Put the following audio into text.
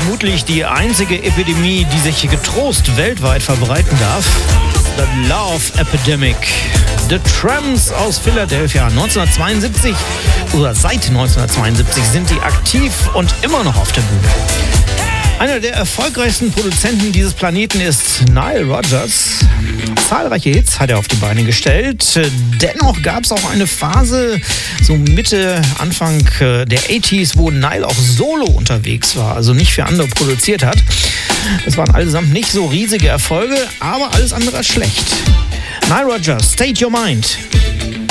vermutlich die einzige Epidemie, die sich getrost weltweit verbreiten darf. The Love Epidemic. The Tramps aus Philadelphia. 1972 oder seit 1972 sind die aktiv und immer noch auf der Bühne. Einer der erfolgreichsten Produzenten dieses Planeten ist Nile Rodgers. Zahlreiche Hits hat er auf die Beine gestellt. Dennoch gab es auch eine Phase, so Mitte, Anfang der 80s, wo Nile auch solo unterwegs war, also nicht für andere produziert hat. Es waren allesamt nicht so riesige Erfolge, aber alles andere als schlecht. Nile Rodgers, State Your Mind.